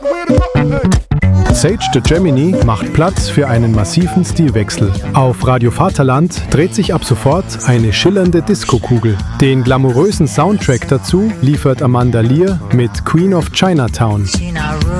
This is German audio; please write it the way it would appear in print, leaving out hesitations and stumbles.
Sage the Gemini macht Platz für einen massiven Stilwechsel. Auf Radio Vaterland dreht sich ab sofort eine schillernde Diskokugel. Den glamourösen Soundtrack dazu liefert Amanda Lear mit Queen of Chinatown.